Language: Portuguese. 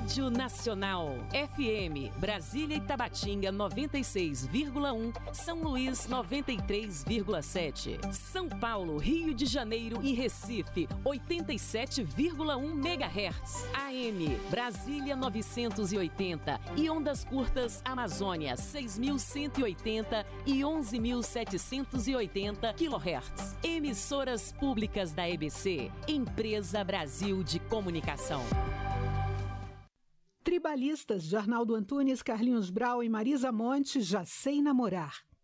Rádio Nacional, FM, Brasília e Tabatinga 96,1, São Luís 93,7, São Paulo, Rio de Janeiro e Recife 87,1 MHz, AM, Brasília 980 e ondas curtas Amazônia 6.180 e 11.780 kHz. Emissoras públicas da EBC, Empresa Brasil de Comunicação. Tribalistas de Arnaldo Antunes, Carlinhos Brau e Marisa Monte, Já Sei Namorar.